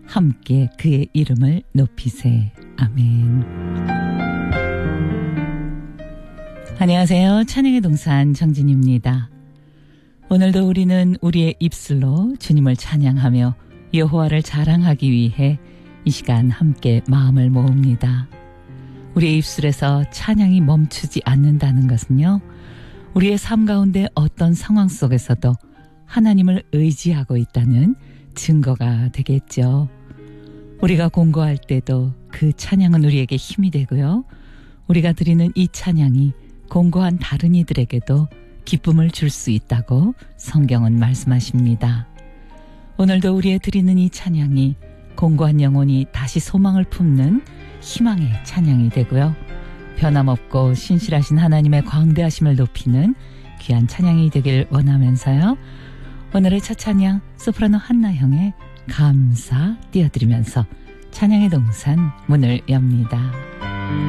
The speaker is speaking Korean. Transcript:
함께 그의 이름을 높이세. 아멘. 안녕하세요. 찬양의 동산 정진입니다. 오늘도 우리는 우리의 입술로 주님을 찬양하며 여호와를 자랑하기 위해 이 시간 함께 마음을 모읍니다. 우리의 입술에서 찬양이 멈추지 않는다는 것은요, 우리의 삶 가운데 어떤 상황 속에서도 하나님을 의지하고 있다는 증거가 되겠죠. 우리가 공고할 때도 그 찬양은 우리에게 힘이 되고요, 우리가 드리는 이 찬양이 공고한 다른 이들에게도 기쁨을 줄 수 있다고 성경은 말씀하십니다. 오늘도 우리의 드리는 이 찬양이 공고한 영혼이 다시 소망을 품는 희망의 찬양이 되고요, 변함없고 신실하신 하나님의 광대하심을 높이는 귀한 찬양이 되길 원하면서요, 오늘의 첫 찬양 소프라노 한나형의 감사 띄워드리면서 찬양의 동산 문을 엽니다.